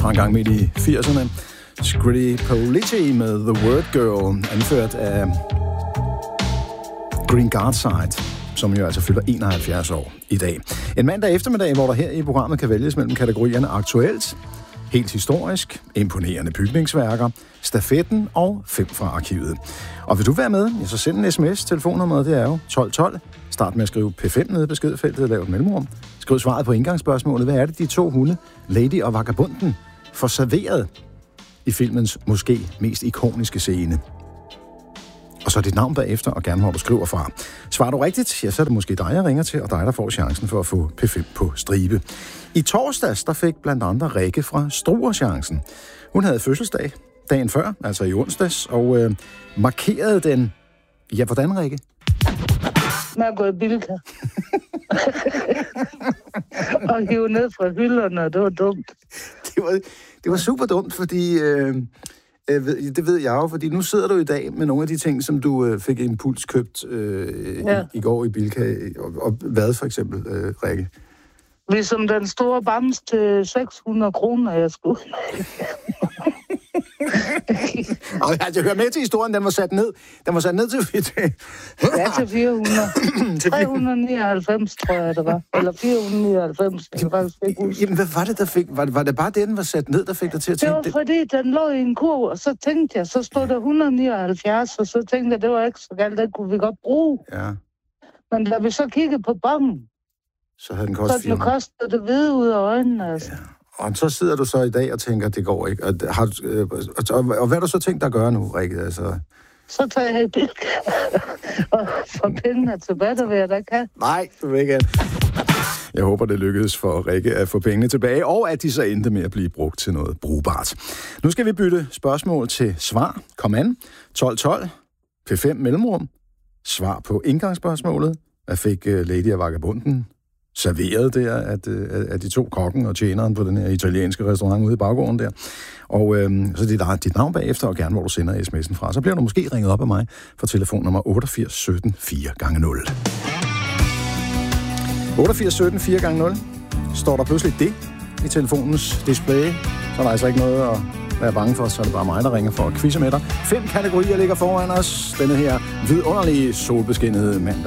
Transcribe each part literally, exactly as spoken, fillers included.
fra en gang midt i firserne. Scritti Politti med The Word Girl, anført af Green Guardside, som jo altså fylder enoghalvfjerds år i dag. En mandag eftermiddag, hvor der her i programmet kan vælges mellem kategorierne aktuelt, helt historisk, imponerende bygningsværker, stafetten og fem fra arkivet. Og vil du være med, ja, så send en sms. Telefonnummeret det er jo tolv tolv. Start med at skrive P fem nede i beskedfeltet, lav et mellemrum. Skriv svaret på indgangsspørgsmålet. Hvad er det, de to hunde, Lady og Vagabunden, får serveret i filmens måske mest ikoniske scene? Og så dit navn bagefter, og gerne hvor du skriver fra. Svarer du rigtigt, ja, så er det måske dig, jeg ringer til, og dig, der får chancen for at få P fem på stribe. I torsdags, der fik blandt andet Rikke fra Struer chancen. Hun havde fødselsdag dagen før, altså i onsdags, og øh, markerede den. Ja, hvordan, Rikke? Med at gå i Bilka. Og hive ned fra hylderne, det var dumt. Det var, det var super dumt, fordi... Øh, Det ved jeg jo, fordi nu sidder du i dag med nogle af de ting, som du øh, fik impuls købt øh, ja. i, i går i Bilka. Og, og hvad for eksempel, øh, Rikke? Ligesom den store bams til seks hundrede kroner, jeg skulle. Og jeg hører med til historien, den var sat ned. Den var sat ned til... ja, til fire hundrede. tre hundrede og nioghalvfems, tror jeg, det var. Eller fire hundrede og nioghalvfems, jeg faktisk ikke huske. Jamen, hvad var det, der fik... Var det, var det bare det, den var sat ned, der fik dig til at tænke... Det var, fordi den lå i en kurv, og så tænkte jeg, så stod der et hundrede og nioghalvfjerds, og så tænkte jeg, det var ikke så galt, det kunne vi godt bruge. Ja. Men da vi så kiggede på bongen, så havde den kostet fire hundrede. Så den kostede det hvide ud af øjnene, altså. Ja. Og så sidder du så i dag og tænker, at det går ikke. Og, har, øh, og, og hvad har du så tænkt dig at gøre nu, Rikke? Altså... Så tager jeg et billede og får pengene tilbage, der vil jeg da kan. Nej, du vil ikke. Jeg håber, det lykkedes for Rikke at få pengene tilbage, og at de så endte med at blive brugt til noget brugbart. Nu skal vi bytte spørgsmål til svar. Kom an. tolv tolv. P fem mellemrum. Svar på indgangsspørgsmålet. Hvad fik Lady og Vagabunden serveret der at, at de to kokken og tjeneren på den her italienske restaurant ude i baggården der. Og øhm, så dit, dit navn bagefter, og gerne hvor du sender sms'en fra. Så bliver du måske ringet op af mig fra telefonnummer otteogfirs sytten fire gange nul. otteogfirs sytten fire gange nul. Står der pludselig det i telefonens display, så er der altså ikke noget at være bange for, så er det bare mig, der ringer for at quizze med dig. Fem kategorier ligger foran os denne her vidunderlige solbeskinnede mandag.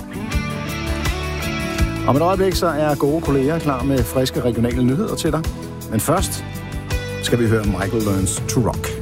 Om et øjeblik så er gode kolleger klar med friske regionale nyheder til dig. Men først skal vi høre Michael Learns to Rock.